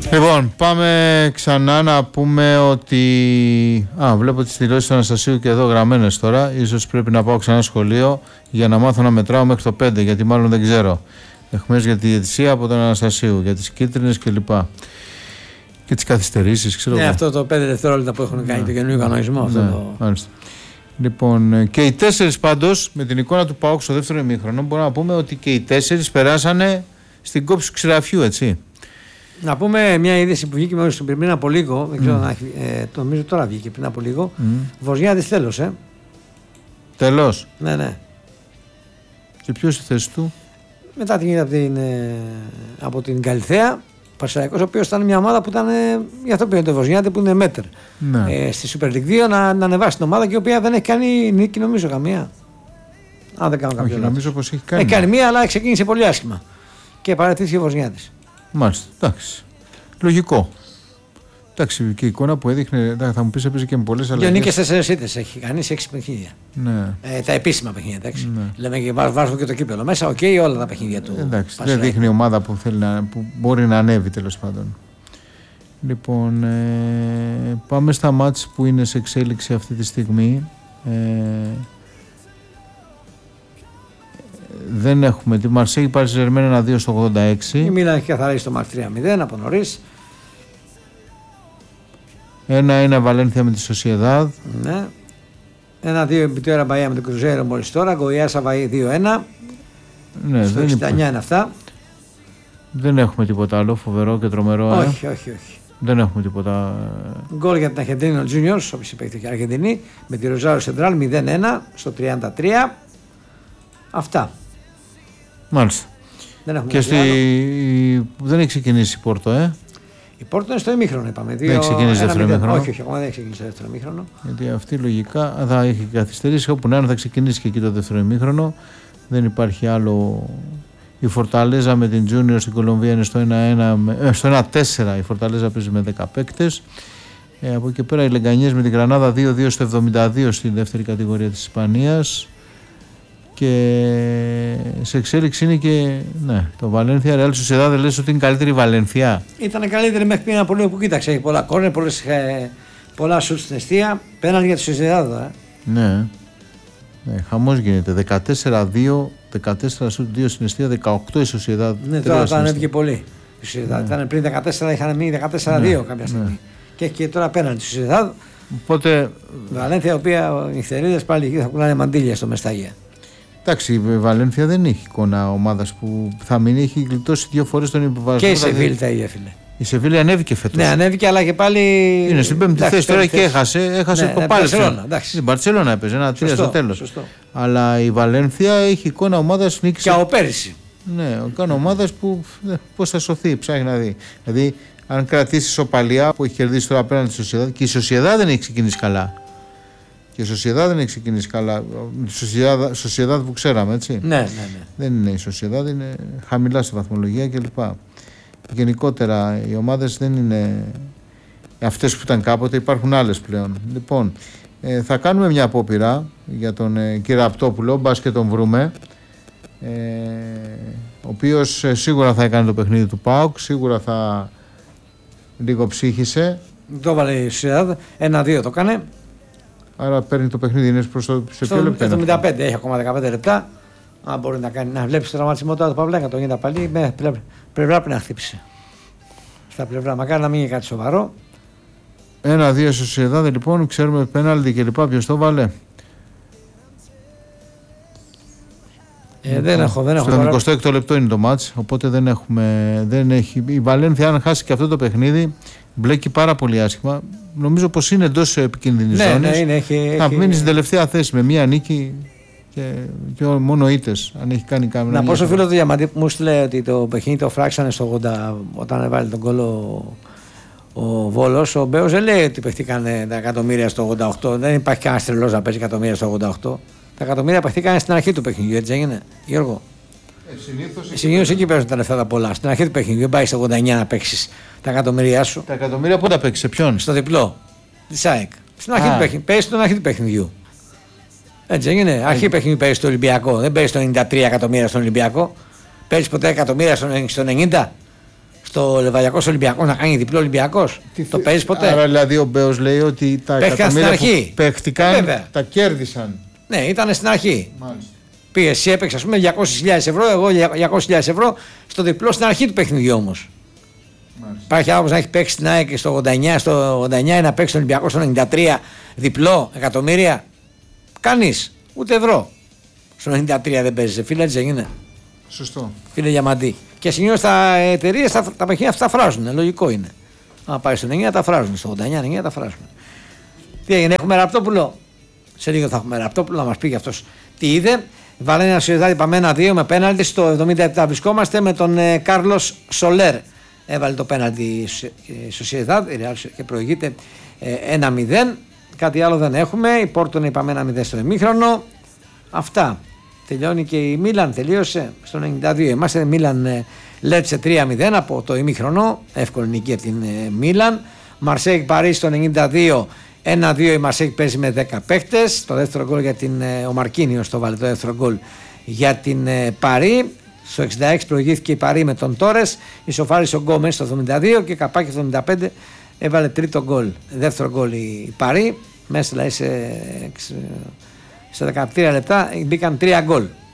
Λοιπόν, πάμε ξανά να πούμε ότι. Βλέπω τις δηλώσεις του Αναστασίου και εδώ γραμμένες τώρα. Ίσως πρέπει να πάω ξανά σχολείο για να μάθω να μετράω μέχρι το 5, γιατί μάλλον δεν ξέρω. Εχμές για τη διαιτησία από τον Αναστασίου, για τις κίτρινες κλπ. Και τις καθυστερήσεις, ξέρω εγώ. Ναι, αυτό το 5 δευτερόλεπτα που έχουν κάνει το καινούργιο κανονισμό. Μάλιστα. Λοιπόν, και οι 4 πάντως, με την εικόνα του ΠΑΟΚ στο δεύτερο ημίχρονο, μπορούμε να πούμε ότι και οι 4 περάσανε στην κόψη του ξηραφιού, έτσι. Να πούμε μια είδηση που βγήκε μόλις πριν από λίγο, δεν ξέρω το νομίζω τώρα βγήκε πριν από λίγο. Βοσνιάδης τέλος, Τέλος. Ναι. Και ποιος στη θέση του? Μετά την είδα από την Καλυθέα, Πανσεραϊκός, ο οποίος ήταν μια ομάδα που ήταν, γι' αυτό πήγαινε το Βοσνιάδη που είναι μέτερ. Ναι. Στη Super League 2 να ανεβάσει την ομάδα και η οποία δεν έχει κάνει νίκη, νομίζω, καμία. Αν δεν κάνω κάποιο λάθος. Νομίζω πως έχει κάνει. Έχει κάνει μία, αλλά ξεκίνησε πολύ άσχημα. Και παρατήθηκε ο Βοσνιάδης. Μάλιστα, εντάξει. Λογικό. Εντάξει, και η εικόνα που έδειχνε, θα μου πεις, έπαιζε και με πολλές αλλαγές. 2 νίκες, 4 ήττες έχει κάνει σε 6 παιχνίδια. Ναι. Τα επίσημα παιχνίδια, εντάξει. Ναι. Λέμε και βάζουμε και το κύπελο μέσα, όλα τα παιχνίδια του. Εντάξει, δεν δείχνει ομάδα που, που μπορεί να ανέβει, τέλος πάντων. Λοιπόν, πάμε στα μάτς που είναι σε εξέλιξη αυτή τη στιγμή. Δεν έχουμε. Τη Μαρσέγη Παριζερμένη 1-2 στο 86. Η Μίλαν έχει καθαρίσει το μάτς 3-0 από νωρίς. 1-1 Βαλένθια με τη Σοσιεδάδ. Ναι. 1-2 Μπιτουέρα Μπαία με τον Κρουζέρο μόλις τώρα. Γκοϊάσα Βαΐ 2-1. Ναι, στο 69 είναι αυτά. Δεν έχουμε τίποτα άλλο φοβερό και τρομερό. Όχι. Δεν έχουμε τίποτα. Γκολ για την Αρχεντίνο Juniors, όπως είπε και η Αργεντινή, με τη Ροζάριο Σεντράλ 0-1 στο 33. Αυτά. Μάλιστα. Και δεν έχει ξεκινήσει η Πόρτο, Η Πόρτο είναι στο ημίχρονο, είπαμε. Δεν έχει ξεκινήσει δεύτερο ημίχρονο. Όχι, ακόμα δεν έχει ξεκινήσει το δεύτερο ημίχρονο. Γιατί αυτή λογικά θα έχει καθυστερήσει. Όπου να είναι, θα ξεκινήσει και εκεί το δεύτερο ημίχρονο. Δεν υπάρχει άλλο. Η Φορταλέζα με την Junior στην Κολομβία είναι στο 1-4. Η Φορταλέζα παίζει με 10 παίκτες. Από εκεί πέρα οι Λεγκανιές με την Γρανάδα 2-2 στο 72 στη δεύτερη κατηγορία της Ισπανίας. Και σε εξέλιξη είναι και το Βαλένθια. Ρεάλ Σοσιεδάδ, δεν λες ότι είναι καλύτερη η Βαλένθια? Ήταν καλύτερη μέχρι πριν από λίγο που κοίταξε. Έχει πολλά κόρνερ, πολλά σουτ στην αιστεία. Πέναν για τη Σοσιεδάδ. Ναι, χαμός γίνεται. 14-2, 14 σουτ, 2 στην αιστεία, 18 η Σοσιεδάδ. Ναι, τώρα θα ανέβηκε πολύ. Η Σοσιεδάδ ήταν πριν 14, είχαν μείνει 14-2 κάποια στιγμή. Και έχει και τώρα πέναν τη Σοσιεδάδ. Οπότε. Βαλένθια, η οποία οι νυχτερίδες πάλι εκεί θα κουνάνε μαντήλια στο Μεστάγια. Εντάξει, η Βαλένθια δεν έχει εικόνα ομάδας που θα μείνει, έχει γλιτώσει 2 φορές τον υποβασμό. Και η Σεβίλη τα ίδια, φίλε. Η Σεβίλη ανέβηκε φέτος. Ναι, ανέβηκε, αλλά και πάλι. Είναι στην 5η θέση τώρα και έχασε πάλι. Στην Μπαρτσελόνα έπαιζε 1-3 στο τέλος. Αλλά η Βαλένθια έχει εικόνα ομάδας νίκης. Και από πέρυσι. Ναι, εικόνα ομάδας που πώς θα σωθεί, ψάχνει να δει. Δηλαδή, αν κρατήσει ισοπαλία που έχει κερδίσει τώρα απέναντι στη Σοσιεδάδ, και η Σοσιεδάδ δεν έχει ξεκινήσει καλά. Και η Σοσιεδάδ δεν έχει ξεκινήσει καλά. Η Σοσιεδάδ που ξέραμε, έτσι. Ναι. Δεν είναι η Σοσιεδάδ, είναι χαμηλά στη βαθμολογία κλπ. Γενικότερα οι ομάδες δεν είναι αυτές που ήταν κάποτε, υπάρχουν άλλες πλέον. Λοιπόν, θα κάνουμε μια απόπειρα για τον κύριο Απτόπουλο, μπας και τον βρούμε. Ο οποίος σίγουρα θα έκανε το παιχνίδι του ΠΑΟΚ, σίγουρα θα λίγο ψύχησε. Το έβαλε η Σοσιεδάδ, 1-2 το έκανε. Άρα παίρνει το παιχνίδι, είναι προς το ποιο λεπτό? 75, έχει ακόμα 15 λεπτά. Αν μπορεί να βλέπει το τραυματισμό τώρα του Παυλάκα, τον είδα πάλι. Πλευρά πρέπει να χτύπησε. Στα πλευρά, μακάρι να μην είναι κάτι σοβαρό. 1-2 Σοσιεδάδ, λοιπόν, ξέρουμε πέναλτι και λοιπά. Ποιος το βάλε? Δεν έχω. Στο 26ο λεπτό είναι το μάτς, οπότε δεν έχει. Η Βαλένθια, αν χάσει και αυτό το παιχνίδι, μπλέκει πάρα πολύ άσχημα. Νομίζω πως είναι εντός επικίνδυνης ζώνης. Θα μείνει στην τελευταία θέση με μία νίκη και μόνο ήττες. Αν έχει κάνει καμία. Να πω στο φίλο του Διαμαντή που μου στείλε ότι το παιχνίδι το φράξανε στο 80 όταν έβαλε τον κόλλο ο Βόλος. Ο Μπέος δεν λέει ότι παιχτήκαν τα εκατομμύρια στο 88. Δεν υπάρχει κανένα τρελός να παίζει εκατομμύρια στο 88. Τα εκατομμύρια παιχτήκαν στην αρχή του παιχνιδιού, έτσι έγινε, Γιώργο? Συνήθως εκεί παίζουν τα λεφτά τα πολλά. Στην αρχή του παιχνιδιού, δεν πάει στο 89 να παίξει τα εκατομμύρια σου. Τα εκατομμύρια πού τα παίξει, σε ποιον? Στο διπλό τη ΑΕΚ. Στην αρχή του παιχνιδιού. Παίζει στην αρχή του παιχνιδιού. Έτσι έγινε. Αρχή παιχνιδιού παίζει στο Ολυμπιακό. Δεν παίζει στο 93 εκατομμύρια στον Ολυμπιακό. Παίζει ποτέ εκατομμύρια στο 90. στο Λεβαδιακός Ολυμπιακός να κάνει διπλό Ολυμπιακός? Το παίζει ποτέ? Άρα δηλαδή ο Μπέος λέει ότι τα εκατομμύρια που παίχτηκαν τα κέρδισαν. Ναι, ήταν στην αρχή. Μάλιστα. Πήγε, εσύ έπαιξε ας πούμε 200.000 ευρώ, εγώ 200.000 ευρώ στο διπλό στην αρχή του παιχνιδιού όμως. Υπάρχει άνθρωπος να έχει παίξει στην ΑΕΚ στο 89 ή να παίξει στον Ολυμπιακό στο 93 διπλό εκατομμύρια? Κανείς, ούτε ευρώ. Στο 93 δεν παίζει, φίλε, έτσι δεν είναι? Σωστό. Φίλε Διαμαντή. Και συνήθως τα εταιρείες τα παιχνίδια αυτά τα φράζουν, λογικό είναι. Αν πάει στο 9 τα φράζουν, στο 89 τα φράζουν. Τι έγινε, έχουμε Ραπτόπουλο? Σε λίγο θα έχουμε Ραπτόπουλο να μας πει για αυτός τι είδε. Βαλένια Σοσιεδάδ, είπαμε 1-2 με πέναλτι. Στο 77 βρισκόμαστε με τον Κάρλος Σολέρ. Έβαλε το πέναλτι η Σοσιεδάδ και προηγείται 1-0. Κάτι άλλο δεν έχουμε. Η Πόρτο είπαμε 1-0 στο ημίχρονο. Αυτά. Τελειώνει και η Μίλαν, τελείωσε στο 92. Είμαστε Μίλαν Λέτσε 3-0 από το ημίχρονο. Εύκολη νίκη από την Μίλαν. Μαρσέικ Παρί στο 92. 1-2 η Μαρσέικ παίζει με 10 παίχτες. Το δεύτερο γκολ για την. Ο Μαρκίνιος το βάλε το δεύτερο γκολ για την Παρί. Στο 66 προηγήθηκε η Παρί με τον Τόρες. Ισοφάρισε ο Γκόμες στο 72 και Καπάκι στο 75 έβαλε τρίτο γκολ. Δεύτερο γκολ η Παρί. Μέσα δηλαδή σε 13 λεπτά μπήκαν 3 γκολ.